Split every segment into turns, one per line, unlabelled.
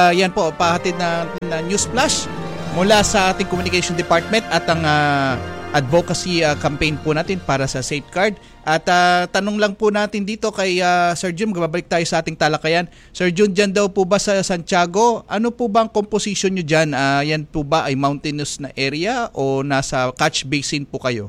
Yan po, pahatid na news flash mula sa ating communication department at ang advocacy campaign po natin para sa Safeguard. At tanong lang po natin dito kay Sir Jun, babalik tayo sa ating talakayan. Sir Jun, dyan daw po ba sa Santiago, ano po ba ang composition nyo dyan? Yan po ba ay mountainous na area o nasa catch basin po kayo?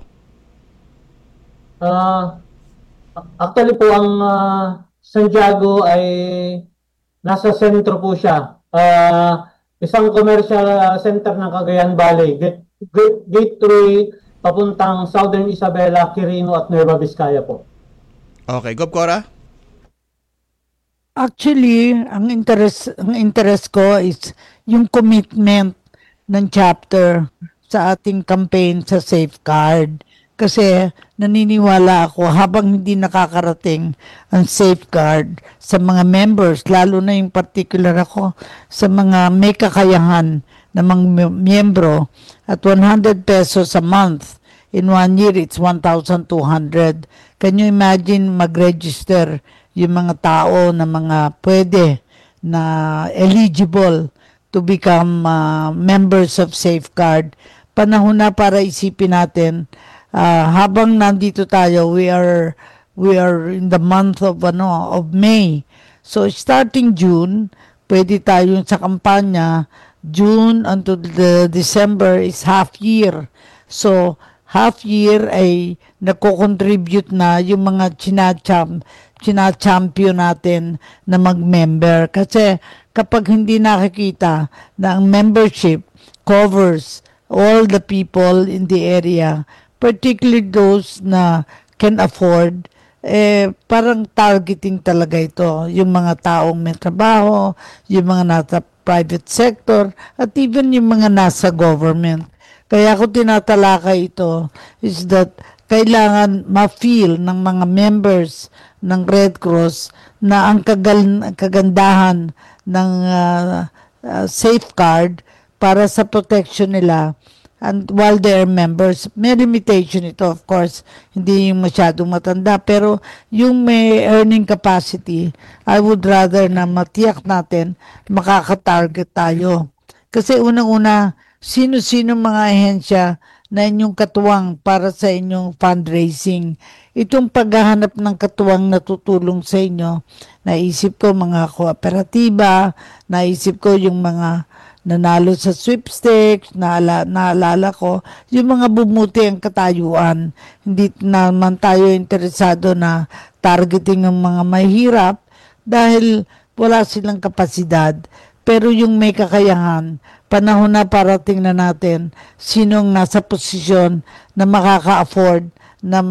Actually po, ang Santiago ay nasa sentro po siya. Isang commercial center ng Cagayan Valley, gateway papuntang Southern Isabela, Quirino at Nueva Vizcaya po.
Okay, Gob Cora?
Actually, ang interest ko is yung commitment ng chapter sa ating campaign sa Safeguard. Kasi naniniwala ako habang hindi nakakarating ang Safeguard sa mga members, lalo na yung particular ako sa mga may kakayahan na mga miyembro, at 100 pesos a month. In 1 year, it's 1,200. Can you imagine mag-register yung mga tao na mga pwede na eligible to become members of Safeguard? Panahon na para isipin natin. Habang nandito tayo, we are in the month of May. So starting June, pwede tayo sa kampanya. June until December is half year. So half year ay nako-contribute na yung mga champion natin na mag-member. Kasi kapag hindi nakikita na ang membership covers all the people in the area, particularly those na can afford, parang targeting talaga ito. Yung mga taong may trabaho, yung mga nasa private sector, at even yung mga nasa government. Kaya ako tinatalakay ito is that kailangan ma-feel ng mga members ng Red Cross na ang kagandahan ng Safeguard para sa protection nila. And while they're members, may limitation ito, of course, hindi yung masyadong matanda. Pero yung may earning capacity, I would rather na matiyak natin, makaka-target tayo. Kasi unang-una, sino-sino mga ahensya na inyong katuwang para sa inyong fundraising. Itong paghahanap ng katuwang na tutulong sa inyo, naisip ko mga kooperatiba, naisip ko yung mga nanalo sa sweepstakes, naalala ko, yung mga bumuti ang katayuan. Hindi naman tayo interesado na targeting ang mga mahirap dahil wala silang kapasidad. Pero yung may kakayahan, panahon na para tingnan natin sinong nasa posisyon na makaka-afford na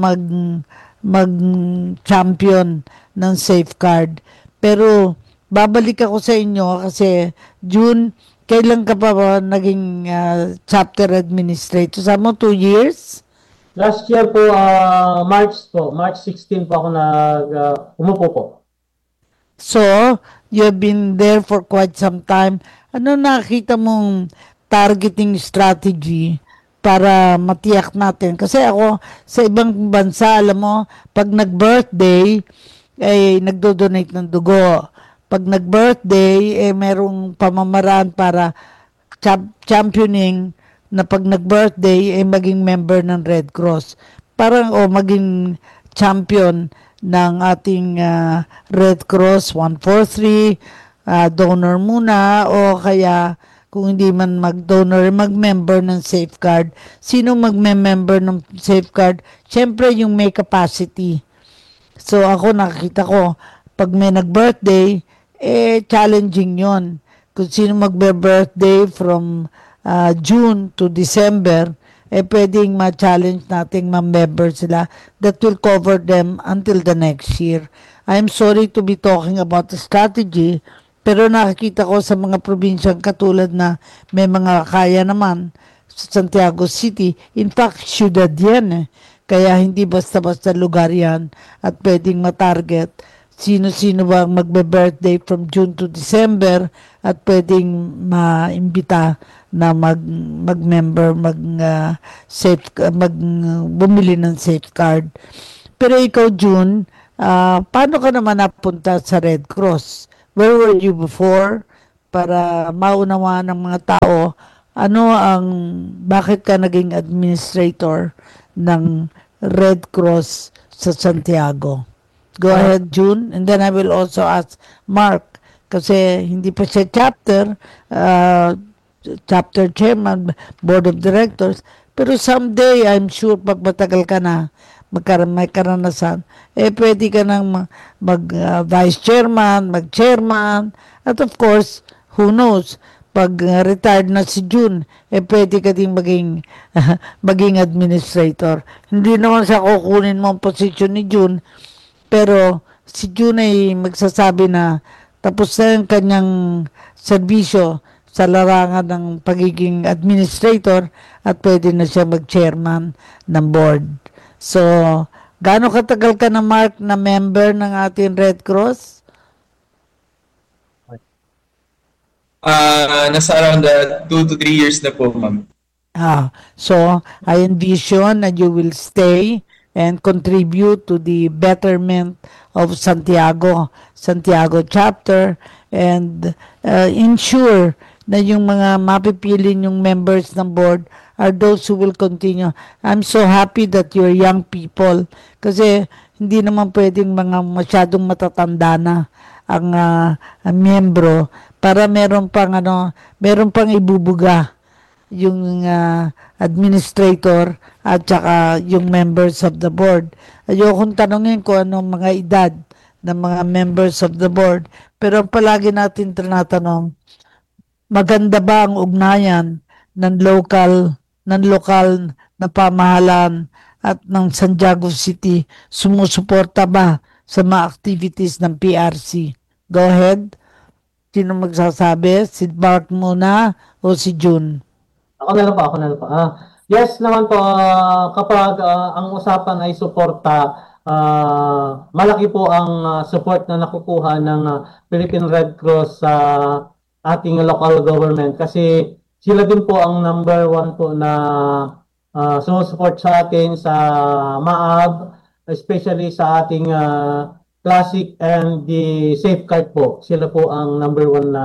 mag-champion ng Safeguard. Pero babalik ako sa inyo kasi June, kailan ka pa naging chapter administrator? Sa mo, 2 years?
Last year po, March 16 po ako umupo po.
So, you've been there for quite some time. Ano nakita mong targeting strategy para matiyak natin? Kasi ako, sa ibang bansa, alam mo, pag nag-birthday, ay nagdo-donate ng dugo. Pag nag-birthday, merong pamamaraan para championing na pag nag-birthday, maging member ng Red Cross. Parang, maging champion ng ating Red Cross 143, donor muna, o kaya kung hindi man mag-donor, mag-member ng Safeguard. Sino mag-member ng Safeguard? Siyempre, yung may capacity. So, ako nakikita ko, pag may nag-birthday, challenging yon. Kung sino magbe-birthday from June to December, pwedeng ma-challenge nating ma-member sila that will cover them until the next year. I'm sorry to be talking about the strategy, pero nakikita ko sa mga probinsyang katulad na may mga kaya naman sa Santiago City. In fact, syudad yan Kaya hindi basta-basta lugar yan at pwedeng matarget. Sino-sino ba magbe-birthday from June to December at pwedeng maimbita na mag-member, bumili ng Safeguard. Pero ikaw, June, paano ka naman napunta sa Red Cross? Where were you before? para maunawaan ng mga tao bakit ka naging administrator ng Red Cross sa Santiago. Go ahead, June, and then I will also ask Mark kasi hindi pa siya chapter chairman, board of directors, pero someday I'm sure pag matagal ka na may karanasan, pwede ka nang vice chairman, mag-chairman, at of course, who knows, pag retired na si June, pwede ka ding maging administrator. Hindi naman siya kukunin mo ang posisyon ni June, pero si June ay magsasabi na tapos na yung kanyang serbisyo sa larangan ng pagiging administrator at pwede na siya mag-chairman ng board. So, gaano katagal ka na, Mark, na member ng ating Red Cross?
Nasa around 2 to 3 years na po, ma'am.
So, I envision that you will stay and contribute to the betterment of Santiago chapter and ensure na yung mga mapipili yung members ng board are those who will continue. I'm so happy that you're young people kasi hindi naman pwedeng mga masyadong matatanda na ang miyembro para meron pang ibubuga yung administrator at saka yung members of the board. Ayokong tanongin ko anong mga edad ng mga members of the board, pero palagi natin tinatanong, maganda ba ang ugnayan ng lokal na pamahalaan at ng Santiago City? Sumusuporta ba sa mga activities ng PRC? Go ahead. Sino magsasabi? Si Mark muna o si June?
Ako na lang po. Yes naman po, kapag ang usapan ay suporta, malaki po ang support na nakukuha ng Philippine Red Cross sa ating local government kasi sila din po ang number 1 po na sumusupport sa atin sa MAAB, especially sa ating Classic and the Safeguard po. Sila po ang number 1 na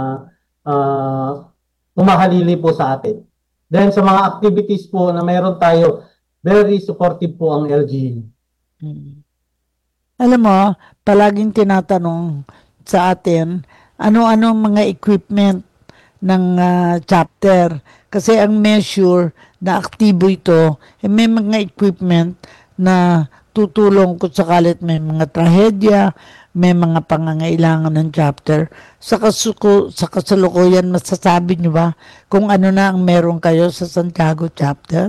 umahalili po sa atin. Then sa mga activities po na mayroon tayo, very supportive po ang LGU.
Alam mo, palaging tinatanong sa atin, ano-ano mga equipment ng chapter. Kasi ang measure na aktibo ito, may mga equipment na tutulong kung sakalit may mga trahedya, may mga pangangailangan ng chapter. Sa kasalukuyan, masasabi niyo ba kung ano na ang meron kayo sa Santiago chapter?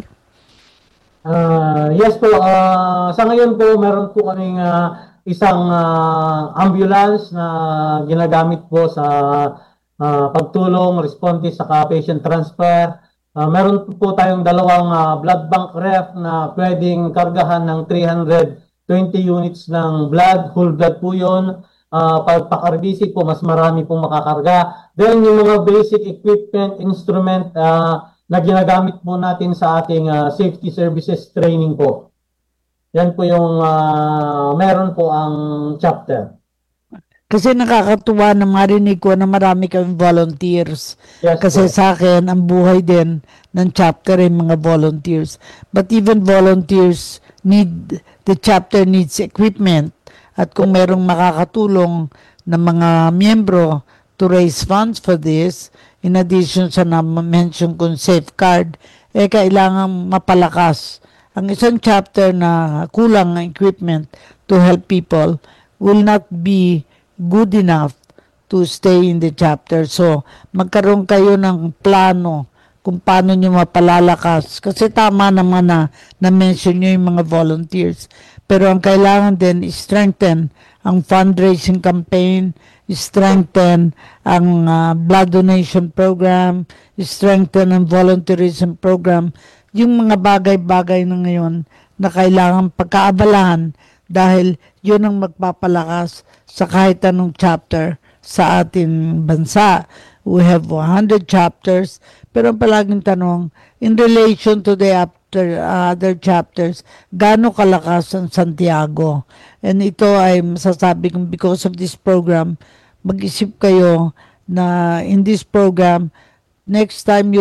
Yes po. Sa ngayon po, meron po kaming isang ambulance na ginagamit po sa pagtulong, response sa patient transfer. Meron po tayong dalawang blood bank ref na pwedeng kargahan ng 320 units ng blood, whole blood po yun. Pag paka-RBC po, mas marami pong makakarga. Then yung mga basic equipment, instrument na ginagamit po natin sa ating safety services training po. Yan po yung meron po ang chapter.
Kasi nakakatuwa na marinig ko na marami kami volunteers.
Yes,
kasi sa akin, ang buhay din ng chapter ay mga volunteers. But even volunteers the chapter needs equipment. At kung merong makakatulong na mga miyembro to raise funds for this, in addition sa na-mention kong safeguard, kailangan mapalakas. Ang isang chapter na kulang ng equipment to help people will not be good enough to stay in the chapter. So, magkaroon kayo ng plano kung paano nyo mapalalakas. Kasi tama naman na mention nyo yung mga volunteers. Pero ang kailangan din is strengthen ang fundraising campaign, strengthen ang blood donation program, strengthen ang volunteerism program. Yung mga bagay-bagay na ngayon na kailangan pagkaabalahan dahil yun ang magpapalakas sa kahit anong chapter sa ating bansa. We have 100 chapters, pero ang palaging tanong, in relation to the other chapters, gaano kalakas ang Santiago? And ito ay masasabi kong because of this program, mag-isip kayo na in this program, next time